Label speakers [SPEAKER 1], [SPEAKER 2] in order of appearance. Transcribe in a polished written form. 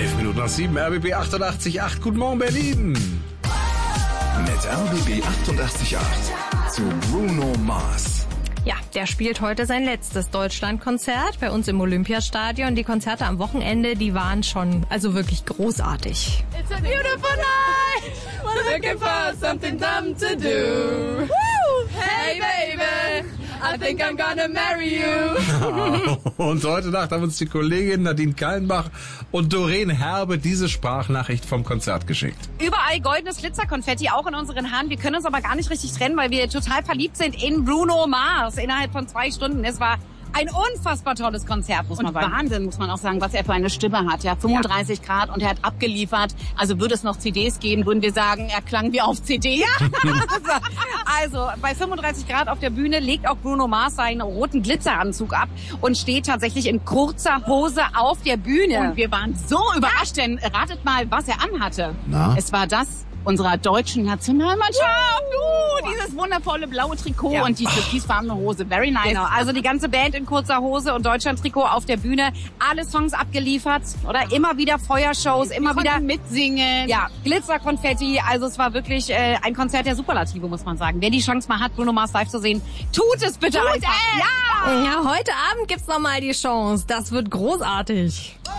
[SPEAKER 1] 11:07, RBB 88.8. Guten Morgen, Berlin.
[SPEAKER 2] Mit RBB 88.8 zu Bruno Mars.
[SPEAKER 3] Ja, der spielt heute sein letztes Deutschlandkonzert bei uns im Olympiastadion. Die Konzerte am Wochenende, die waren schon wirklich großartig.
[SPEAKER 4] It's a beautiful night, we're looking for something dumb to do. Woo! Hey baby, I think I'm gonna marry you.
[SPEAKER 1] Und heute Nacht haben uns die Kollegin Nadine Kallenbach und Doreen Herbe diese Sprachnachricht vom Konzert geschickt.
[SPEAKER 5] Überall goldenes Glitzerkonfetti, auch in unseren Haaren. Wir können uns aber gar nicht richtig trennen, weil wir total verliebt sind in Bruno Mars innerhalb von 2 Stunden. Es war ein unfassbar tolles Konzert, muss man sagen.
[SPEAKER 6] Wahnsinn, muss man auch sagen, was er für eine Stimme hat. Ja, 35 Grad und er hat abgeliefert. Also würde es noch CDs geben, würden wir sagen, er klang wie auf CD.
[SPEAKER 5] Ja. Also bei 35 Grad auf der Bühne legt auch Bruno Mars seinen roten Glitzeranzug ab und steht tatsächlich in kurzer Hose auf der Bühne.
[SPEAKER 6] Und wir waren so überrascht, denn ratet mal, was er anhatte.
[SPEAKER 1] Na?
[SPEAKER 6] Es war das unserer deutschen Nationalmannschaft. Dieses wundervolle blaue Trikot und die türkisfarbene Hose. Very nice.
[SPEAKER 5] Genau, also die ganze Band in kurzer Hose und Deutschland-Trikot auf der Bühne. Alle Songs abgeliefert, oder? Immer wieder Feuershows, immer wieder
[SPEAKER 6] mitsingen.
[SPEAKER 5] Ja, Glitzerkonfetti. Also es war wirklich ein Konzert der Superlative, muss man sagen. Wer die Chance mal hat, Bruno Mars live zu sehen, tut es bitte einfach.
[SPEAKER 3] Ja, heute Abend gibt's nochmal die Chance. Das wird großartig.